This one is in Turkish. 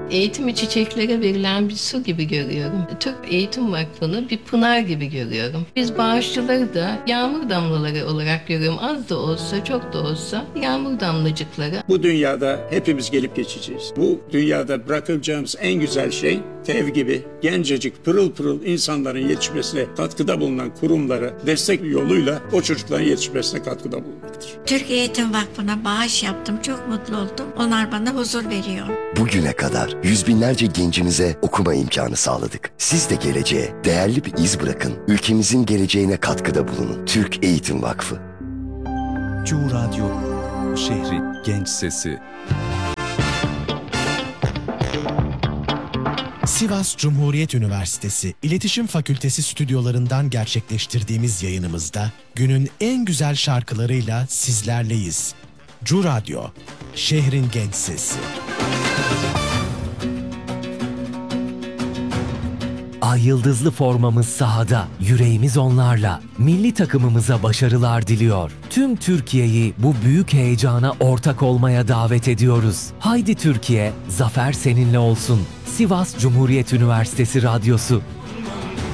Eğitimi çiçeklere verilen bir su gibi görüyorum. Türk Eğitim Vakfı'nı bir pınar gibi görüyorum. Biz bağışçıları da yağmur damlaları olarak görüyorum. Az da olsa, çok da olsa yağmur damlacıkları. Bu dünyada hepimiz gelip geçeceğiz. Bu dünyada bırakacağımız en güzel şey TEV gibi gencecik pırıl pırıl insanların yetişmesine katkıda bulunan kurumlara destek yoluyla o çocukların yetişmesine katkıda bulunmaktır. Türk Eğitim Vakfı'na bağış yaptım. Çok mutlu oldum. Onlar bana huzur veriyor. Bugüne kadar yüz binlerce gencimize okuma imkanı sağladık. Siz de geleceğe değerli bir iz bırakın. Ülkemizin geleceğine katkıda bulunun. Türk Eğitim Vakfı. Cu Radyo, şehrin genç sesi. Sivas Cumhuriyet Üniversitesi İletişim Fakültesi stüdyolarından gerçekleştirdiğimiz yayınımızda günün en güzel şarkılarıyla sizlerleyiz. Cu Radyo, şehrin genç sesi. Ay yıldızlı formamız sahada, yüreğimiz onlarla. Milli takımımıza başarılar diliyor. Tüm Türkiye'yi bu büyük heyecana ortak olmaya davet ediyoruz. Haydi Türkiye, zafer seninle olsun. Sivas Cumhuriyet Üniversitesi Radyosu.